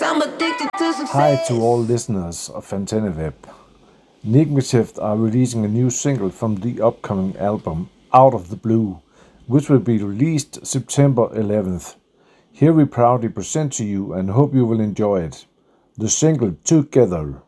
I'm addicted to success. Hi to all listeners of Antenna Nigmative are releasing a new single from the upcoming album Out of the Blue, which will be released September 11th. Here we proudly present to you and hope you will enjoy it. The single Together.